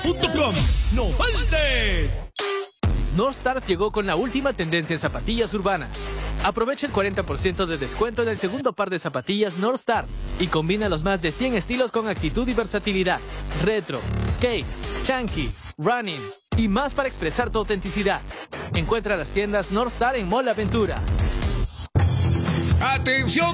.com. ¡No faltes! Northstar llegó con la última tendencia en zapatillas urbanas. Aprovecha el 40% de descuento en el segundo par de zapatillas Northstar y combina los más de 100 estilos con actitud y versatilidad. Retro, skate, chunky, running y más para expresar tu autenticidad. Encuentra las tiendas Northstar en Mall Aventura. ¡Atención!